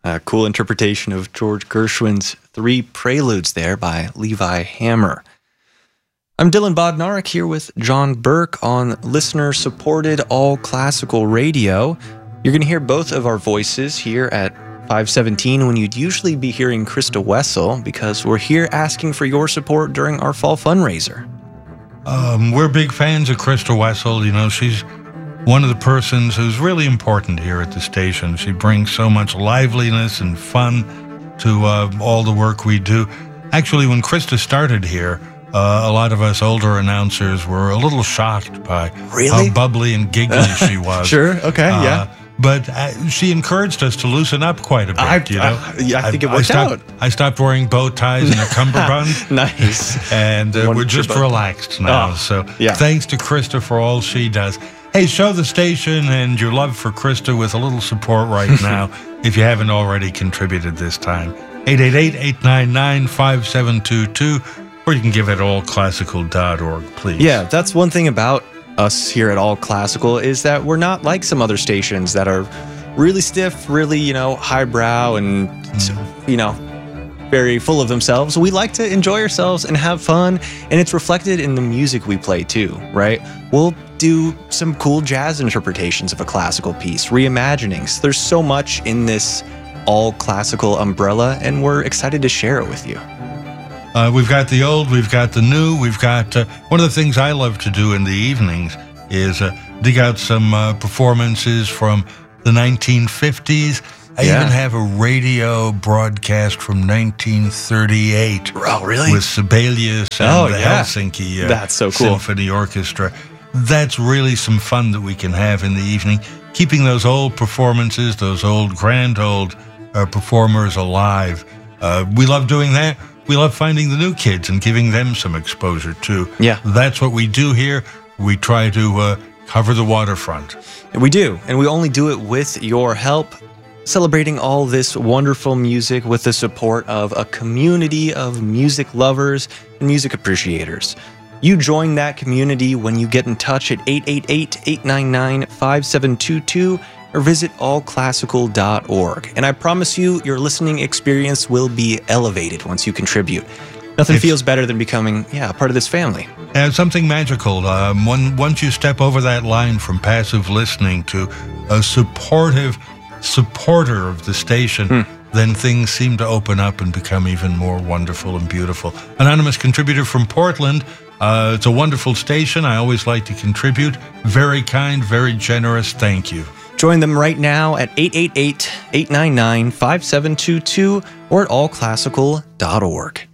A cool interpretation of George Gershwin's Three Preludes there by Levi Hammer. I'm Dylan Bodnarik here with John Burke on listener-supported all-classical radio. You're going to hear both of our voices here at 517 when you'd usually be hearing Krista Wessel, because we're here asking for your support during our fall fundraiser. We're big fans of Krista Wessel. You know, she's one of the persons who's really important here at the station. She brings so much liveliness and fun to all the work we do. Actually, when Krista started here, a lot of us older announcers were a little shocked by how bubbly and giggly she was. Sure, okay, yeah. But she encouraged us to loosen up quite a bit, I think it worked out. I stopped wearing bow ties and a cummerbund. Nice. And we're just relaxed now. Thanks to Krista for all she does. Hey, show the station and your love for Krista with a little support right now, if you haven't already contributed this time. 888-899-5722, or you can give it allclassical.org, please. Yeah, that's one thing about us here at All Classical, is that we're not like some other stations that are really stiff, really, highbrow and, very full of themselves. We like to enjoy ourselves and have fun, and it's reflected in the music we play too, right? We'll do some cool jazz interpretations of a classical piece, reimaginings. There's so much in this All Classical umbrella, and we're excited to share it with you. We've got the old, we've got the new, we've got one of the things I love to do in the evenings is dig out some performances from the 1950s. I even have a radio broadcast from 1938. Oh, really? With Sibelius and the Helsinki That's so cool. Symphony Orchestra. That's really some fun that we can have in the evening, keeping those old performances, those old, grand old performers alive. We love doing that. We love finding the new kids and giving them some exposure too. Yeah. That's what we do here. We try to cover the waterfront. We do, and we only do it with your help, celebrating all this wonderful music with the support of a community of music lovers and music appreciators. You join that community when you get in touch at 888-899-5722 or visit allclassical.org. And I promise you, your listening experience will be elevated once you contribute. Nothing feels better than becoming, a part of this family. And something magical. Once you step over that line from passive listening to a supporter of the station, then things seem to open up and become even more wonderful and beautiful. Anonymous contributor from Portland. It's a wonderful station. I always like to contribute. Very kind, very generous. Thank you. Join them right now at 888-899-5722 or at allclassical.org.